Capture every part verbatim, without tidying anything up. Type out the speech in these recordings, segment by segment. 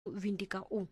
vindika u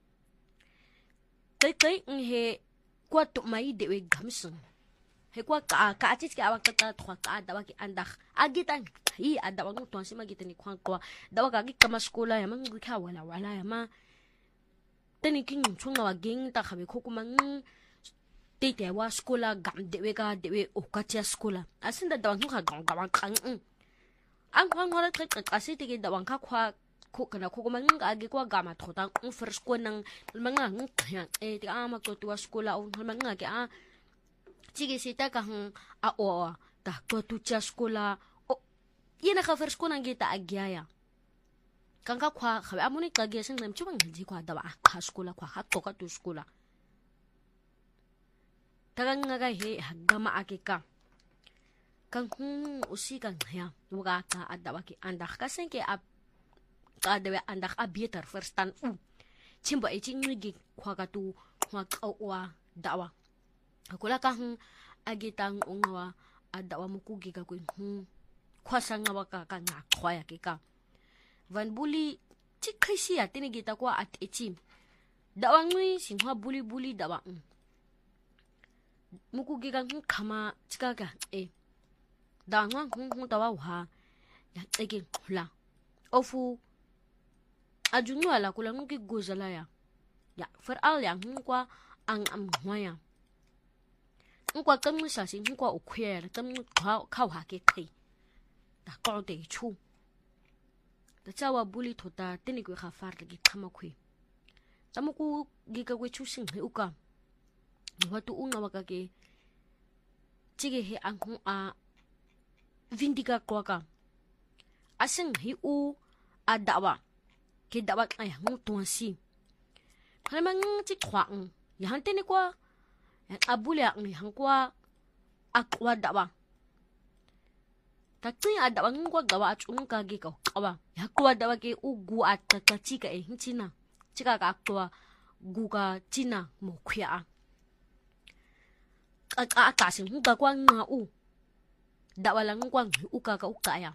kai kai he kwa to mai de we gamsun he kwa ka ka ati ki awak ta thwa ka dawa ki andak agitan hi adawa ngu ton sima gitani kwan kwa dawa ka ki kama skola ya mang ka wala wala ya ma tani king chunga wa ging ta khabe khokuma te te wa skola gam de we ka de we o ka tia skola asinda dawa ngu ka gam gam kan an kwan ngora ka ka asite ki dawa ka kwa ko kana ko kuma nga agi kwa gama thota ng first ko nang mga ng kaya eh ti ama ko tuwa skola o mga ke a sige sita ka hang a o ta ko tu cha skola o yena ka first ko nang kita agyaya kan ka kwa khabe amuni ka ge sing nam chubang ji kwa da ba ka skola kwa ha ko ka tu skola tagang nga ga he hagama akika kan kung usi kan ya waga ka adawa ki andak ka sing ke a ka dewe andak abieter verstan u chimba e chingi kwa ka tu kwa kawa dawa akula ka hm agitang ungwa adawa mukugi ka kuin hm kwa sanga waka ka nga kwa ya ka van buli chikhisi ya tini gita kwa at echi dawa ngui singhwa buli buli dawa mukugi ka hm kama chika ka e dawa hm hm dawa wa ya ege la ofu ajunwa la kula nguki gozala ya ya fer al yang ngwa ang am hwaya ngwa kamu sa sin ngwa ukhya kamu kha kha ha ke kai ta ko de chu ta chawa buli thota tini ko kha far gi khama khwi tamuku gi ka we chu sing he uka watu unga waka ke chige he ang a vindika kwa ka asing hi u adawa ke dawa ay ngu tuansi khala mang chi khwang ya hante ni kwa abule ang hang kwa akwa dawa ta tin adawa ngu kwa gawa chung ka ge ka kawa ya kwa dawa ke ugu ataka chi ka e hinchina chika ka akwa gu ka china mo khya a ka ka sin ngu ka kwa nga u dawa lang kwa u ka ka u ka ya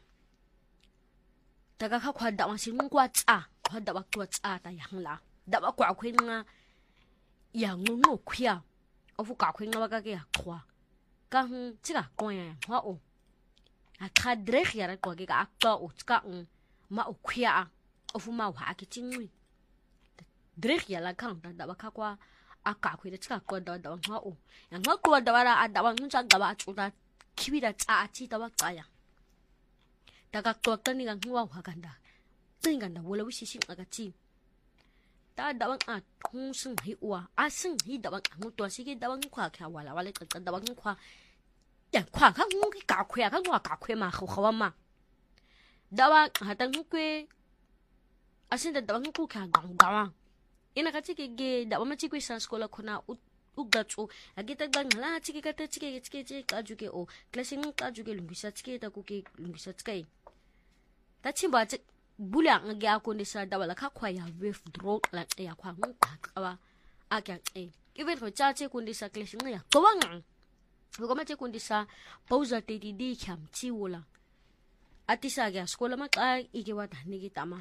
taga ka kwa dawa sin ngu kwa cha kwa dawa kwa cha ta yang la dawa kwa khwe nga yang ngu khya ofu ka khwe nga ka ke khwa ka hu chiga ko ya hwa o a kha drek ya ra kwa ke ka akwa o chka un ma o khya ofu ma wa ke chingwi drek ya la kang ta dawa ka kwa a ka khwe da chka ko dawa dawa hwa o yang hwa kwa dawa ra a dawa ngu cha dawa chu da khiwi da cha chi dawa cha ya daga kwa ka ni ga hwa wa ganda ganda wala wishi shin aga chi ta dawang a thung sing hi wa a sing hi dawang ngu to sigi dawang khwa kha wala wala ka dawang khwa ya khwa ka ngu ki ka khwa ka ngwa ka khwe ma khaw khawa ma dawa ha ta ngu kwe asin da dawang ku kha gang gawa ina ka chi ke ge dawa ma chi kwe san skola khona u ga chu agita gang la chi ke ka ta chi ke chi ke chi ka ju ke o classing ka ju ke lungisa chi ke ta ku ke lungisa chi kai ta chi ba chi bulia ngge ako ni sa dawala ka khwa ya withdraw la ya khwa ngu ka kawa akya e even ho cha che kundi sa clash nga ya kawang ko ma che kundi sa pauza te di di kham chi wala atisa ga skola ma ka ige wa ta ni gitama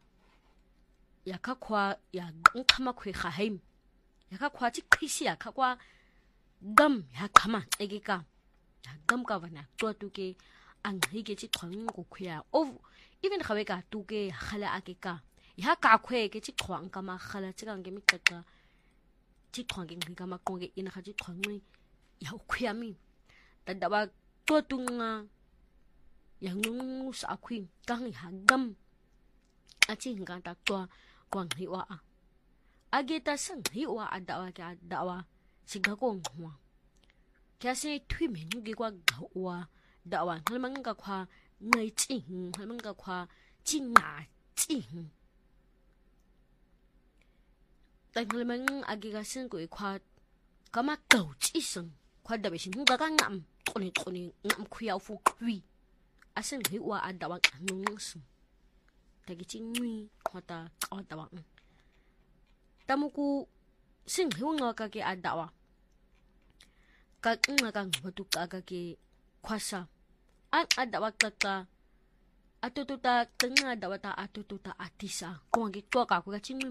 ya ka khwa ya ngkhama khwe kha haim ya ka khwa chi khisi ya ka kwa gam ya khama ege ka ya gam ka wana to tu ke ang hi ke chi thang ko khya o even khawe ka tu ke khala ake ka ya ka khwe ke chi khwang ka ma khala chi kang ke mi ka ka chi khwang ke ngi ka ma ko ke ina kha chi khwang ni ya khya mi ta da ba to tu nga yang nu sa khwi ka ngi ha gam a chi nga ta to kwang hi wa a age ta sang hi wa a da wa ka da wa chi ga ko ngwa kya se thui me ngi kwa ga wa da wa ngalmang ka khwa ngai chi ngalmang ka khwa chi nga chi ta ngalmang age ga sen ko khwa kama kau chi sung khwa da be shin ga ga ngam koni koni ngam khya fu khwi asen hi wa a da wa nung sum ta gi chi ngui khwa ta ka da wa tamuku sing hi nga ka ke a da wa ka nga ka ngwa tu ka ka ke khwasa an adawa kaka atututa tengah dawa ta atututa atisa. Kung agi tua ka ku ka